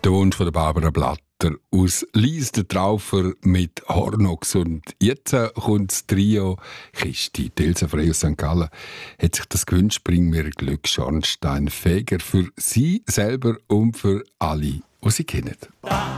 Der Wunsch von der Barbara Blatter aus Lies der Traufer mit Hornochs. Und jetzt kommt das Trio Kisti. Ilse Frey aus St. Gallen hat sich das gewünscht. Bring mir Glück, Schornsteinfeger. Für sie selber und für alle, die sie kennen.